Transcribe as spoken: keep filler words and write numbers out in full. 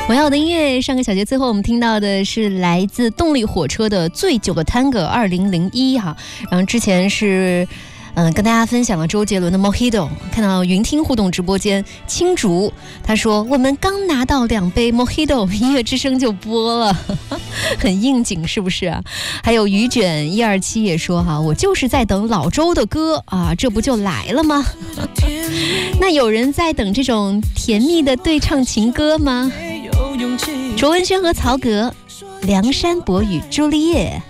我要的音乐，上个小节最后我们听到的是来自动力火车的《醉酒的 Tango》二零零一哈，然后之前是。嗯，跟大家分享了周杰伦的 Mojito。 看到云听互动直播间青竹他说我们刚拿到两杯 Mojito， 音乐之声就播了，很应景是不是啊？还有鱼卷一二七也说哈，我就是在等老周的歌啊，这不就来了吗？那有人在等这种甜蜜的对唱情歌吗？卓文萱和曹格，梁山伯与朱丽叶。